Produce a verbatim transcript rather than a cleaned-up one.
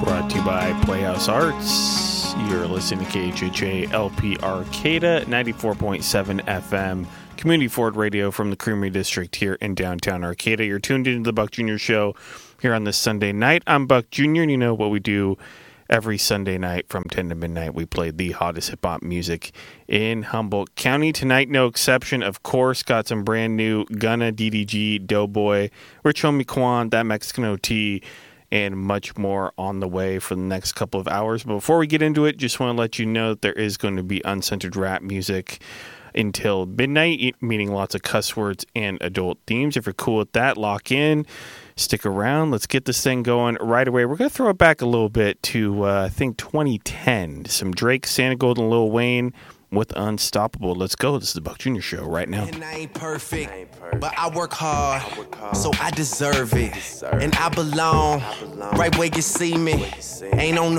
brought to you by Playhouse Arts. You're listening to K H H A L P Arcata, ninety-four point seven F M, Community Ford Radio from the Creamery District here in downtown Arcata. You're tuned into the Buck Junior Show here on this Sunday night. I'm Buck Junior, and you know what we do every Sunday night from ten to midnight. We play the hottest hip-hop music in Humboldt County. Tonight, no exception, of course. Got some brand new Gunna, D D G, Doughboy, Rich Homie Quan, That Mexican O T, and much more on the way for the next couple of hours. But before we get into it, just want to let you know that there is going to be uncensored rap music until midnight, meaning lots of cuss words and adult themes. If you're cool with that, lock in, stick around. Let's get this thing going right away. We're going to throw it back a little bit to, uh, I think, twenty ten. Some Drake, Santa Gold, and Lil Wayne with Unstoppable. Let's go. This is the Buck Junior Show right now. And I ain't perfect, I ain't perfect. But I work hard, I work hard, so I deserve it. I deserve and I belong, I belong right where you see me. You see. Ain't on the